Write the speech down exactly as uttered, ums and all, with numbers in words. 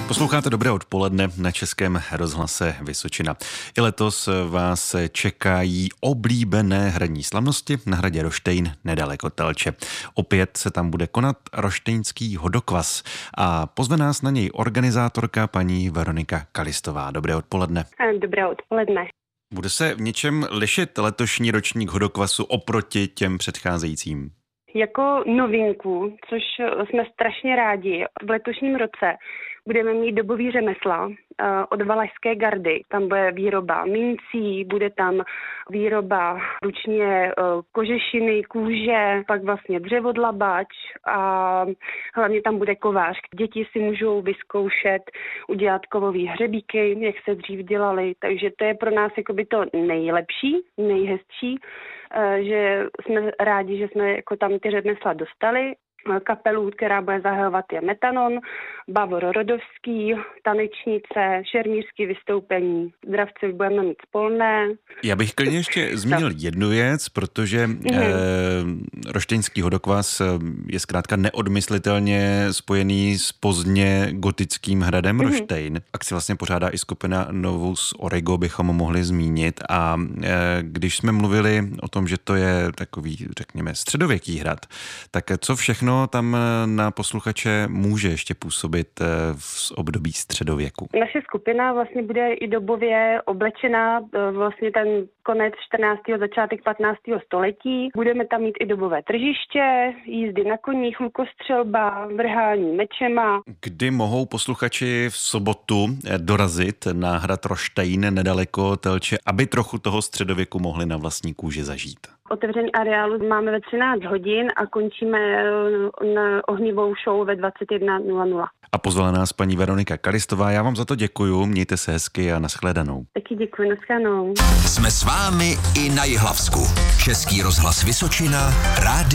Posloucháte Dobré odpoledne na Českém rozhlase Vysočina. I letos vás čekají oblíbené hradní slavnosti na hradě Roštejn nedaleko Telče. Opět se tam bude konat roštejnský hodokvas a pozve nás na něj organizátorka paní Veronika Kalistová. Dobré odpoledne. Dobré odpoledne. Bude se v něčem lišit letošní ročník hodokvasu oproti těm předcházejícím? Jako novinku, což jsme strašně rádi, v letošním roce budeme mít dobový řemesla od Valašské gardy. Tam bude výroba mincí, bude tam výroba ručně kožešiny, kůže, pak vlastně dřevodlabač a hlavně tam bude kovář. Děti si můžou vyzkoušet udělat kovový hřebíky, jak se dřív dělali, takže to je pro nás jakoby to nejlepší, nejhezčí, že jsme rádi, že jsme jako tam ty řemesla dostali. Kapelu, která bude zahajovat, je Metanon, Bavor Rodovský, tanečnice, šermířský vystoupení, dravci budeme mít spolné. Já bych klidně ještě zmínil jednu věc, protože mm. eh, roštejnský hodokvas je zkrátka neodmyslitelně spojený s pozdně gotickým hradem mm. Roštejn. Akci vlastně pořádá i skupina Novus Origo, bychom mohli zmínit. A eh, když jsme mluvili o tom, že to je takový, řekněme, středověký hrad, tak co všechno tam na posluchače může ještě působit v období středověku? Naše skupina vlastně bude i dobově oblečená vlastně ten konec čtrnáctého začátek patnáctého století. Budeme tam mít i dobové tržiště, jízdy na koních, lukostřelba, vrhání mečema. Kdy mohou posluchači v sobotu dorazit na hrad Roštejn nedaleko Telče, aby trochu toho středověku mohli na vlastní kůži zažít? Otevření areálu máme ve třináct hodin a končíme na ohnivou show ve dvacet jedna nula nula. A pozvala nás paní Veronika Kalistová. Já vám za to děkuju, mějte se hezky a nashledanou. Taky děkuji, nashledanou. Jsme s vámi i na Jihlavsku. Český rozhlas Vysočina, rádio